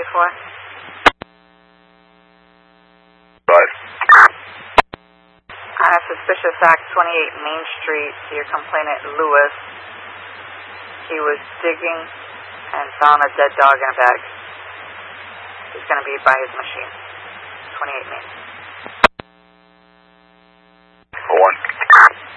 for? Right. Suspicious act 28 Main Street. Your complainant, Lewis. He was digging and found a dead dog in a bag. He's going to be by his machine. 28 Main.